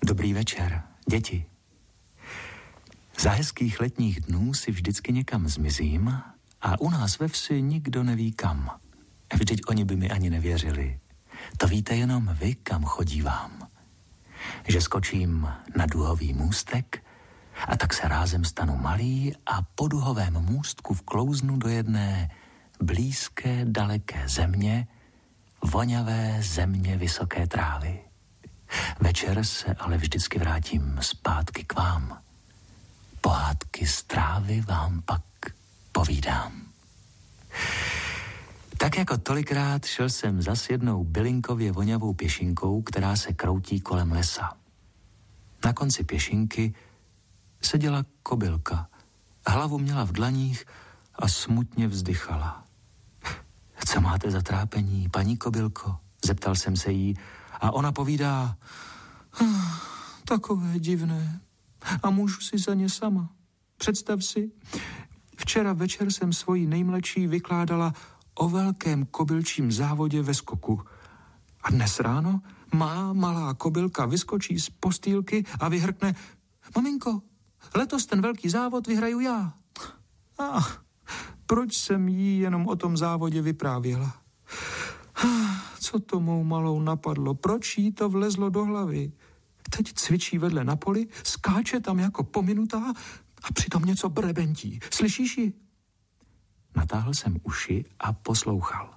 Dobrý večer, děti. Za hezkých letních dnů si vždycky někam zmizím a u nás ve vsi nikdo neví kam. Vždyť oni by mi ani nevěřili. To víte jenom vy, kam chodívám. Že skočím na duhový můstek a tak se rázem stanu malý a po duhovém můstku vklouznu do jedné blízké, daleké země, voňavé země vysoké trávy. Večer se ale vždycky vrátím zpátky k vám. Pohádky z trávy vám pak povídám. Tak jako tolikrát šel jsem zas jednou bylinkově voňavou pěšinkou, která se kroutí kolem lesa. Na konci pěšinky seděla kobylka. Hlavu měla v dlaních a smutně vzdychala. Co máte za trápení, paní kobylko? Zeptal jsem se jí a ona povídá, takové divné a můžu si za ně sama. Představ si, včera večer jsem svojí nejmladší vykládala o velkém kobylčím závodě ve skoku. A dnes ráno má malá kobylka vyskočí z postýlky a vyhrkne, maminko, letos ten velký závod vyhraju já. Proč jsem jí jenom o tom závodě vyprávěla? Co to mou malou napadlo? Proč jí to vlezlo do hlavy? Teď cvičí vedle na poli, skáče tam jako pominutá a přitom něco brebentí. Slyšíš ji? Natáhl jsem uši a poslouchal.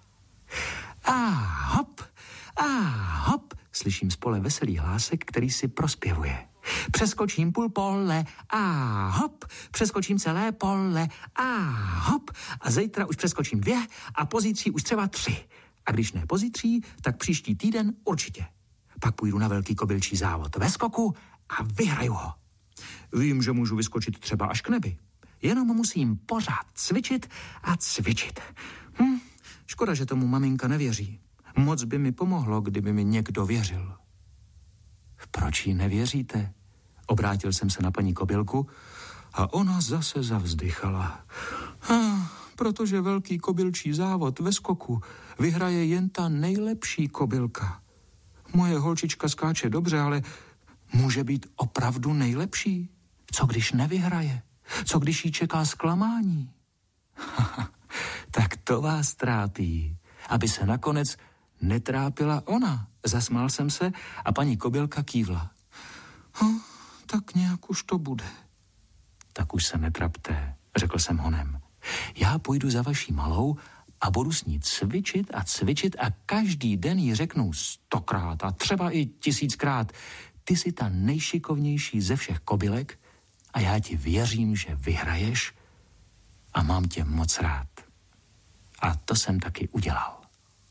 Hop, slyším z pole veselý hlásek, který si prospěvuje. Přeskočím půl pole, hop, přeskočím celé pole, hop, a zítra už přeskočím 2 a pozítří už třeba 3. A když ne pozítří, tak příští týden určitě. Pak půjdu na velký kobylčí závod ve skoku a vyhraju ho. Vím, že můžu vyskočit třeba až k nebi. Jenom musím pořád cvičit a cvičit. Škoda, že tomu maminka nevěří. Moc by mi pomohlo, kdyby mi někdo věřil. Proč jí nevěříte? Obrátil jsem se na paní kobylku a ona zase zavzdychala. Protože velký kobylčí závod ve skoku vyhraje jen ta nejlepší kobylka. Moje holčička skáče dobře, ale může být opravdu nejlepší. Co když nevyhraje? Co když jí čeká zklamání? Tak to vás trápí, aby se nakonec netrápila ona. Zasmál jsem se a paní kobylka kývla. Tak nějak už to bude. Tak už se netrapte, řekl jsem honem. Já půjdu za vaší malou a budu s ní cvičit a každý den jí řeknu 100krát a třeba i 1000krát. Ty jsi ta nejšikovnější ze všech kobylek a já ti věřím, že vyhraješ a mám tě moc rád. A to jsem taky udělal.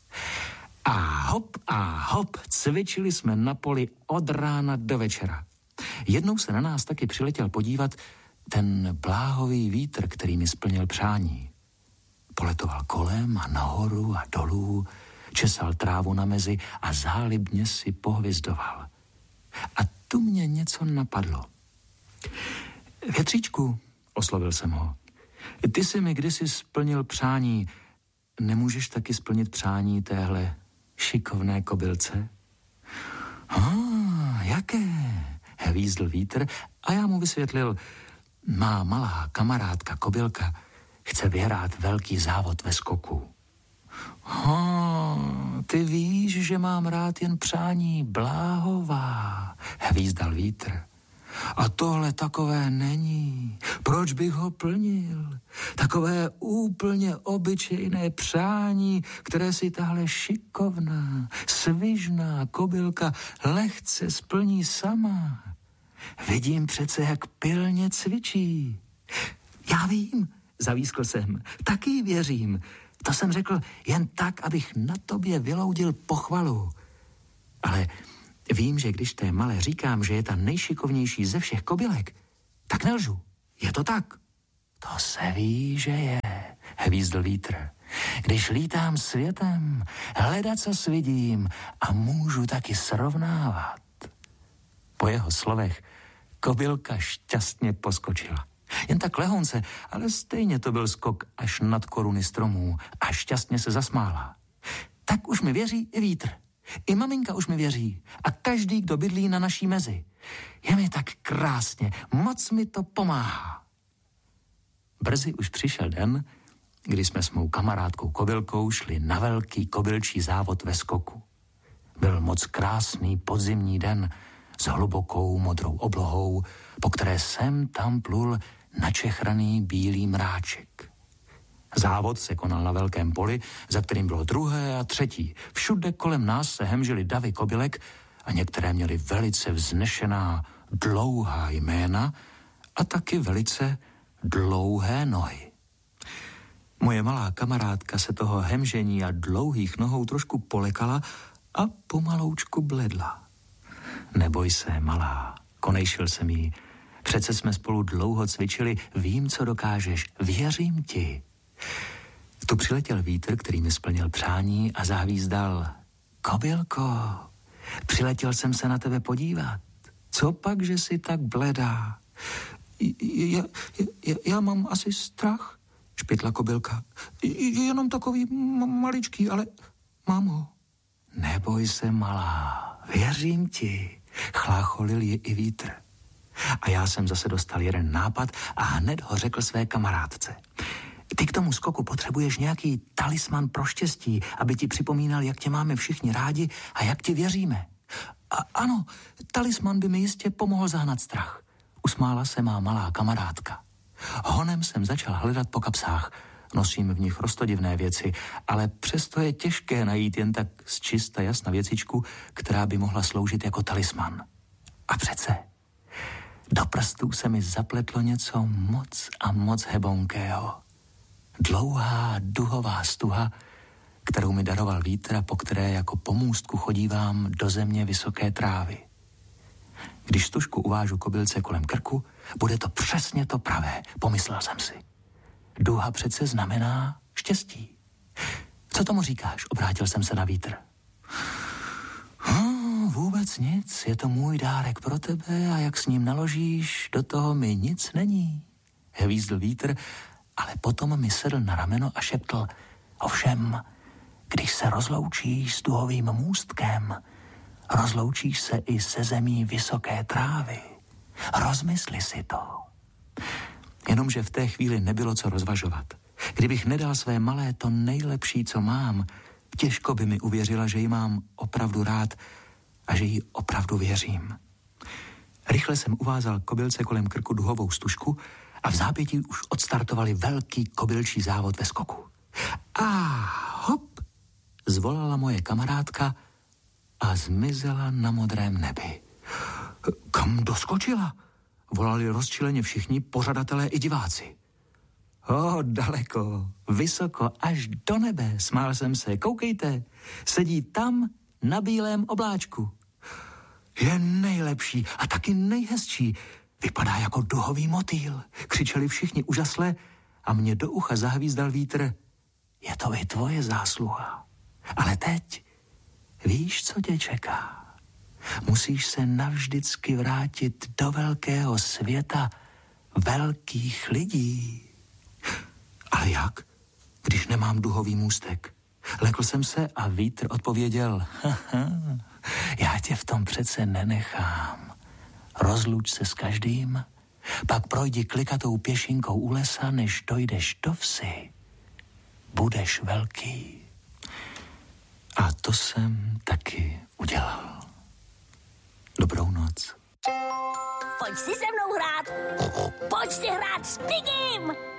A hop, cvičili jsme na poli od rána do večera. Jednou se na nás taky přiletěl podívat ten bláhový vítr, který mi splnil přání. Poletoval kolem a nahoru a dolů, česal trávu na mezi a zálibně si pohvizdoval. A tu mě něco napadlo. Větříčku, oslovil jsem ho, ty jsi mi kdysi splnil přání, nemůžeš taky splnit přání téhle šikovné kobylce? Jaké? Hvízdl vítr a já mu vysvětlil, má malá kamarádka kobylka chce vyhrát velký závod ve skoku. Ty víš, že mám rád jen přání bláhová, hvízdal vítr. A tohle takové není. Proč bych ho plnil? Takové úplně obyčejné přání, které si tahle šikovná, svižná kobylka lehce splní sama. Vidím přece, jak pilně cvičí. Já vím, zavískl jsem, taky věřím. To jsem řekl jen tak, abych na tobě vyloudil pochvalu. Ale vím, že když té malé říkám, že je ta nejšikovnější ze všech kobylek, tak nelžu. Je to tak? To se ví, že je, hvízdl vítr. Když lítám světem, hledat co svidím a můžu taky srovnávat. Po jeho slovech kobylka šťastně poskočila. Jen tak lehonce, ale stejně to byl skok až nad koruny stromů a šťastně se zasmála. Tak už mi věří i vítr. I maminka už mi věří. A každý, kdo bydlí na naší mezi. Je mi tak krásně, moc mi to pomáhá. Brzy už přišel den, kdy jsme s mou kamarádkou Kobylkou šli na velký kobylčí závod ve skoku. Byl moc krásný podzimní den s hlubokou modrou oblohou, po které sem tam plul načechraný bílý mráček. Závod se konal na velkém poli, za kterým bylo druhé a třetí. Všude kolem nás se hemžily davy kobylek a některé měly velice vznešená, dlouhá jména a taky velice dlouhé nohy. Moje malá kamarádka se toho hemžení a dlouhých nohou trošku polekala a pomaloučku bledla. Neboj se, malá, konejšil jsem jí. Přece jsme spolu dlouho cvičili, vím, co dokážeš, věřím ti. Tu přiletěl vítr, který mi splnil přání a zahvízdal. Kobylko, přiletěl jsem se na tebe podívat. Co pak, že jsi tak bledá? Já mám asi strach, špitla Kobylka. Jenom takový maličký, ale mám ho. Neboj se, malá, věřím ti, chlácholil ji i vítr. A já jsem zase dostal jeden nápad a hned ho řekl své kamarádce. Ty k tomu skoku potřebuješ nějaký talisman pro štěstí, aby ti připomínal, jak tě máme všichni rádi a jak ti věříme. A ano, talisman by mi jistě pomohl zahnat strach. Usmála se má malá kamarádka. Honem jsem začal hledat po kapsách. Nosím v nich roztodivné věci, ale přesto je těžké najít jen tak z čista jasna věcičku, která by mohla sloužit jako talisman. A přece do prstů se mi zapletlo něco moc a moc hebonkého. Dlouhá duhová stuha, kterou mi daroval vítr a po které jako pomůstku chodívám do země vysoké trávy. Když stužku uvážu kobylce kolem krku, bude to přesně to pravé, pomyslel jsem si. Duha přece znamená štěstí. Co tomu říkáš? Obrátil jsem se na vítr. Vůbec nic, je to můj dárek pro tebe a jak s ním naložíš, do toho mi nic není. Hvízdl vítr, ale potom mi sedl na rameno a šeptl. Ovšem, když se rozloučíš s duhovým můstkem, rozloučíš se i se zemí vysoké trávy. Rozmysli si to. Jenomže v té chvíli nebylo co rozvažovat. Kdybych nedal své malé to nejlepší, co mám, těžko by mi uvěřila, že ji mám opravdu rád a že jí opravdu věřím. Rychle jsem uvázal kobylce kolem krku duhovou stužku a v zápětí už odstartovali velký kobylčí závod ve skoku. A hop, zvolala moje kamarádka a zmizela na modrém nebi. Kam doskočila? Volali rozčileně všichni pořadatelé i diváci. Daleko, vysoko, až do nebe, smál jsem se. Koukejte, sedí tam na bílém obláčku. Je nejlepší a taky nejhezčí. Vypadá jako duhový motýl. Křičeli všichni úžasle a mě do ucha zahvízdal vítr. Je to i tvoje zásluha. Ale teď víš, co tě čeká. Musíš se navždycky vrátit do velkého světa velkých lidí. Ale jak, když nemám duhový můstek? Lekl jsem se a vítr odpověděl. Já tě v tom přece nenechám. Rozluč se s každým, pak projdi klikatou pěšinkou u lesa, než dojdeš do vsi. Budeš velký. A to jsem taky udělal. Dobrou noc. Pojď si se mnou hrát. Pojď si hrát s Pigim.